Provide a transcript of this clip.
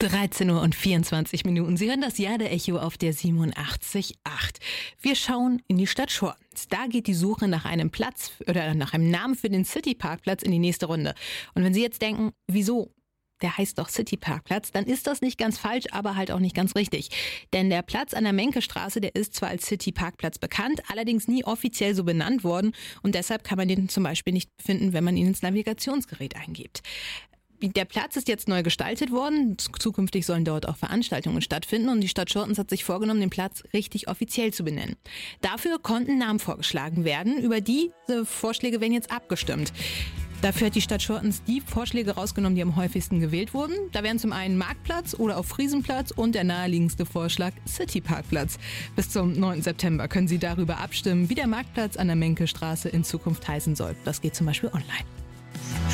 13 Uhr und 24 Minuten. Sie hören das Jahr der Echo auf der 87.8. Wir schauen in die Stadt Schortens. Da geht die Suche nach einem Platz oder nach einem Namen für den City-Parkplatz in die nächste Runde. Und wenn Sie jetzt denken, wieso? Der heißt doch City-Parkplatz, dann ist das nicht ganz falsch, aber halt auch nicht ganz richtig. Denn der Platz an der Menkestraße, der ist zwar als City-Parkplatz bekannt, allerdings nie offiziell so benannt worden. Und deshalb kann man den zum Beispiel nicht finden, wenn man ihn ins Navigationsgerät eingibt. Der Platz ist jetzt neu gestaltet worden. Zukünftig sollen dort auch Veranstaltungen stattfinden und die Stadt Schortens hat sich vorgenommen, den Platz richtig offiziell zu benennen. Dafür konnten Namen vorgeschlagen werden. Über diese Vorschläge werden jetzt abgestimmt. Dafür hat die Stadt Schortens die Vorschläge rausgenommen, die am häufigsten gewählt wurden. Da wären zum einen Marktplatz oder auch Friesenplatz und der naheliegendste Vorschlag City-Parkplatz. Bis zum 9. September können Sie darüber abstimmen, wie der Marktplatz an der Menkestraße in Zukunft heißen soll. Das geht zum Beispiel online.